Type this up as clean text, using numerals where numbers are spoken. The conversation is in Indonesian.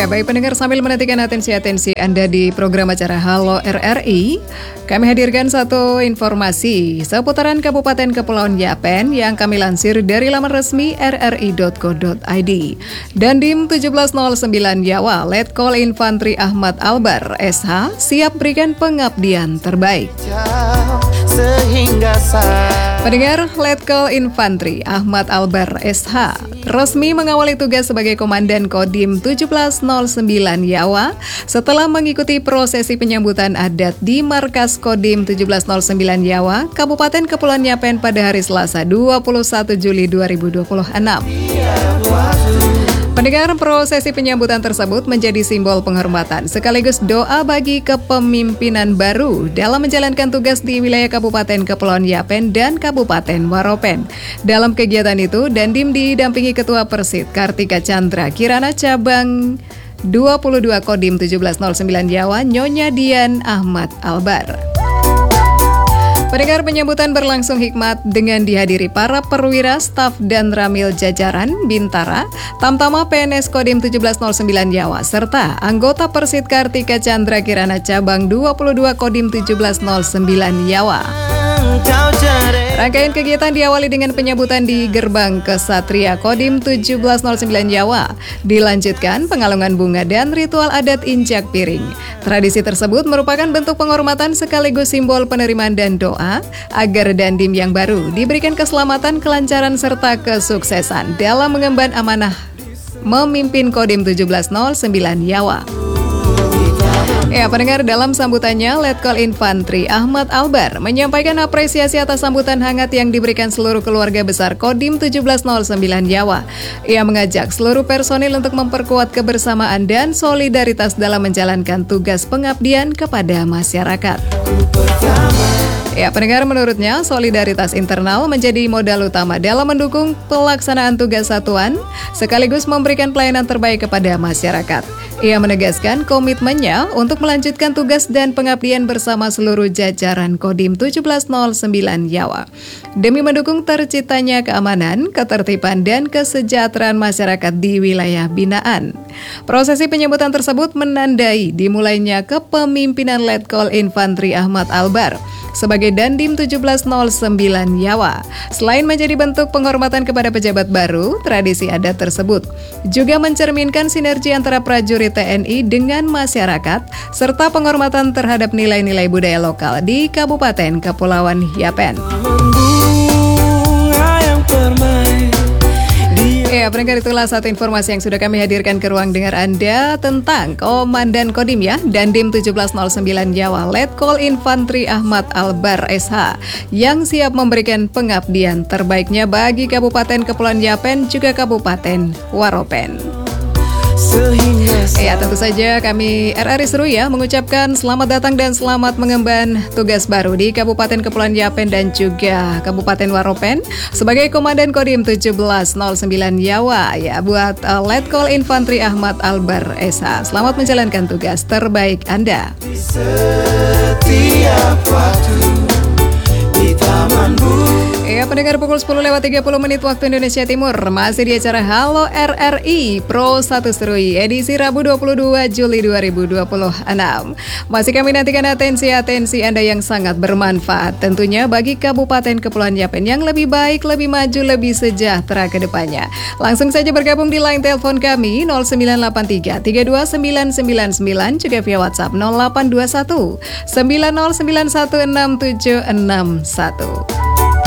Ya, baik pendengar, sambil menantikan atensi Anda di program acara Halo RRI, kami hadirkan satu informasi seputaran Kabupaten Kepulauan Yapen yang kami lansir dari laman resmi rri.co.id. Dandim 1709 Yawa, Letkol Infantri Ahmad Albar, SH, siap berikan pengabdian terbaik. Pendengar, Letkol Infantri Ahmad Albar, SH, resmi mengawali tugas sebagai Komandan Kodim 1709 Yawa setelah mengikuti prosesi penyambutan adat di Markas Kodim 1709 Yawa, Kabupaten Kepulauan Yapen pada hari Selasa 21 Juli 2026. Pendengar, prosesi penyambutan tersebut menjadi simbol penghormatan sekaligus doa bagi kepemimpinan baru dalam menjalankan tugas di wilayah Kabupaten Kepulauan Yapen dan Kabupaten Waropen. Dalam kegiatan itu, Dandim didampingi Ketua Persit Kartika Chandra Kirana Cabang 22 Kodim 1709 Yawa, Nyonya Dian Ahmad Albar. Pendengar, penyambutan berlangsung hikmat dengan dihadiri para perwira, staf dan ramil jajaran Bintara, Tamtama PNS Kodim 1709 Yawa, serta anggota Persit Kartika Chandra Kirana Cabang 22 Kodim 1709 Yawa. Rangkaian kegiatan diawali dengan penyambutan di Gerbang Kesatria Kodim 1709 Yawa. Dilanjutkan pengalungan bunga dan ritual adat injak piring. Tradisi tersebut merupakan bentuk penghormatan sekaligus simbol penerimaan dan doa agar Dandim yang baru diberikan keselamatan, kelancaran, serta kesuksesan dalam mengemban amanah memimpin Kodim 1709 Yawa. Ya, pendengar, dalam sambutannya, Letkol Infantri Ahmad Albar menyampaikan apresiasi atas sambutan hangat yang diberikan seluruh keluarga besar Kodim 1709 Yawa. Ia mengajak seluruh personil untuk memperkuat kebersamaan dan solidaritas dalam menjalankan tugas pengabdian kepada masyarakat. Ya, pendengar, menurutnya solidaritas internal menjadi modal utama dalam mendukung pelaksanaan tugas satuan sekaligus memberikan pelayanan terbaik kepada masyarakat. Ia menegaskan komitmennya untuk melanjutkan tugas dan pengabdian bersama seluruh jajaran Kodim 1709 Yawa demi mendukung terciptanya keamanan, ketertiban, dan kesejahteraan masyarakat di wilayah binaan. Prosesi penyambutan tersebut menandai dimulainya kepemimpinan Letkol Infantri Ahmad Albar sebagai Dandim 1709 Yawa. Selain menjadi bentuk penghormatan kepada pejabat baru, tradisi adat tersebut juga mencerminkan sinergi antara prajurit TNI dengan masyarakat serta penghormatan terhadap nilai-nilai budaya lokal di Kabupaten Kepulauan Yapen. Ya, pendengar, itulah satu informasi yang sudah kami hadirkan ke ruang dengar Anda tentang Komandan Kodim ya, Dandim 1709 Yawa, Letkol Infantri Ahmad Albar SH yang siap memberikan pengabdian terbaiknya bagi Kabupaten Kepulauan Yapen juga Kabupaten Waropen. Ya, tentu saja kami RRI Seru ya mengucapkan selamat datang dan selamat mengemban tugas baru di Kabupaten Kepulauan Yapen dan juga Kabupaten Waropen sebagai Komandan Kodim 1709 Yawa ya buat Letkol Infantri Ahmad Albar SH. Selamat menjalankan tugas terbaik Anda. Di setiap waktu di taman Ya, pendengar, pukul 10:30 waktu Indonesia Timur masih di acara Halo RRI Pro 1 Serui edisi Rabu 22 Juli 2026. Masih kami nantikan atensi Anda yang sangat bermanfaat tentunya bagi Kabupaten Kepulauan Yapen yang lebih baik, lebih maju, lebih sejahtera ke depannya. Langsung saja bergabung di line telepon kami 0983 32999 juga via WhatsApp 0821 90916761.